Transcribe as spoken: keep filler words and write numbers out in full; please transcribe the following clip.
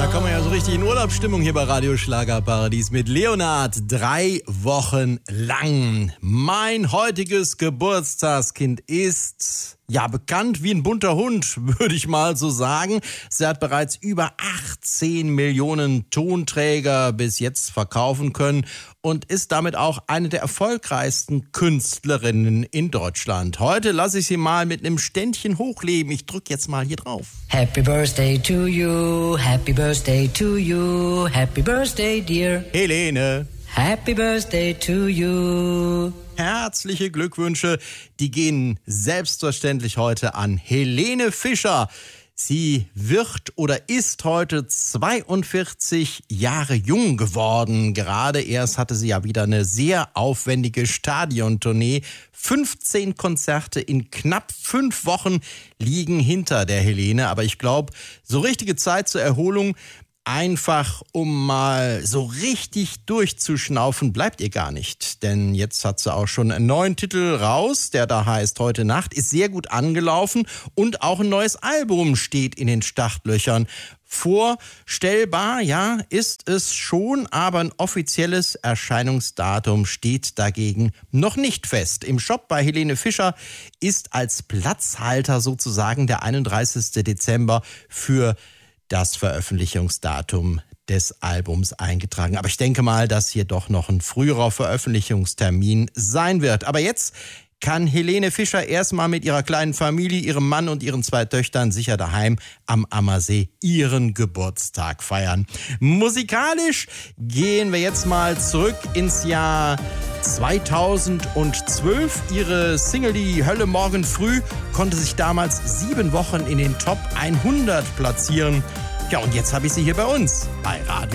Da kommen wir ja so richtig in Urlaubsstimmung hier bei Radio Schlagerparadies mit Leonard. Drei Wochen lang. Mein heutiges Geburtstagskind ist ja bekannt wie ein bunter Hund, würde ich mal so sagen. Sie hat bereits über achtzehn Millionen Tonträger bis jetzt verkaufen können und ist damit auch eine der erfolgreichsten Künstlerinnen in Deutschland. Heute lasse ich sie mal mit einem Ständchen hochleben. Ich drücke jetzt mal hier drauf. Happy Birthday to you, Happy Birthday to you, Happy Birthday dear Helene. Happy Birthday to you. Herzliche Glückwünsche, die gehen selbstverständlich heute an Helene Fischer. Sie wird oder ist heute zweiundvierzig Jahre jung geworden. Gerade erst hatte sie ja wieder eine sehr aufwendige Stadiontournee. fünfzehn Konzerte in knapp fünf Wochen liegen hinter der Helene. Aber ich glaube, so richtige Zeit zur Erholung, einfach um mal so richtig durchzuschnaufen, bleibt ihr gar nicht. Denn jetzt hat sie auch schon einen neuen Titel raus, der da heißt Heute Nacht, ist sehr gut angelaufen und auch ein neues Album steht in den Startlöchern. Vorstellbar, ja, ist es schon, aber ein offizielles Erscheinungsdatum steht dagegen noch nicht fest. Im Shop bei Helene Fischer ist als Platzhalter sozusagen der einunddreißigsten Dezember für das Veröffentlichungsdatum des Albums eingetragen. Aber ich denke mal, dass hier doch noch ein früherer Veröffentlichungstermin sein wird. Aber jetzt kann Helene Fischer erstmal mit ihrer kleinen Familie, ihrem Mann und ihren zwei Töchtern sicher daheim am Ammersee ihren Geburtstag feiern. Musikalisch gehen wir jetzt mal zurück ins Jahr zweitausendzwölf. Ihre Single Die Hölle morgen früh konnte sich damals sieben Wochen in den Top hundert platzieren. Ja, und jetzt habe ich sie hier bei uns bei Radio